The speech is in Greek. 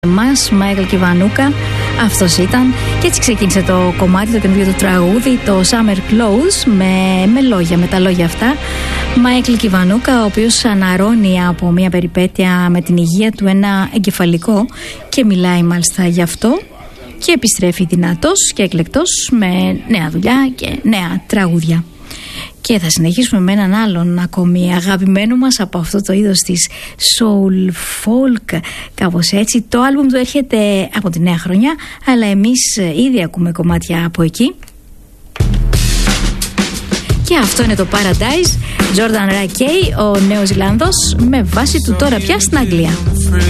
Μας, Μάικλ Κιβανούκα, αυτός ήταν. Και έτσι ξεκίνησε το κομμάτι, το καινούργιο του τραγούδι, το Summer Clothes, με λόγια, με τα λόγια αυτά. Μάικλ Κιβανούκα, ο οποίος αναρρώνει από μια περιπέτεια με την υγεία του ένα εγκεφαλικό και μιλάει μάλιστα γι' αυτό. Και επιστρέφει δυνατός και εκλεκτός με νέα δουλειά και νέα τραγούδια. Και θα συνεχίσουμε με έναν άλλον ακόμη αγαπημένο μας από αυτό το είδος της soul folk, κάπως έτσι. Το άλμπουμ του έρχεται από τη νέα χρονιά, αλλά εμείς ήδη ακούμε κομμάτια από εκεί. Και αυτό είναι το Paradise, Jordan Rakei, ο Νέος Ζηλάνδος, με βάση του τώρα πια στην Αγγλία.